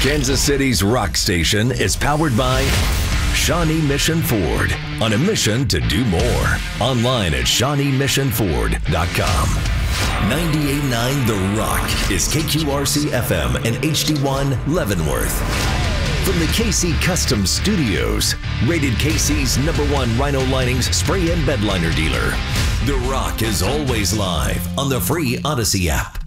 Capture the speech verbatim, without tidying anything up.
Kansas City's rock station is powered by Shawnee Mission Ford, on a mission to do more. Online at Shawnee Mission Ford dot com. ninety-eight point nine The Rock is K Q R C F M and H D one Leavenworth. From the K C Custom Studios, rated K C's number one Rhino Linings spray and bed liner dealer, The Rock is always live on the free Odyssey app.